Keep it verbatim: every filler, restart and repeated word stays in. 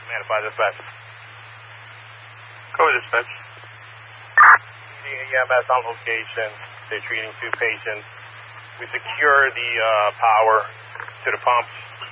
Manify dispatch. Go with dispatch. E M S on location. They're treating two patients. We secure the uh, power to the pumps.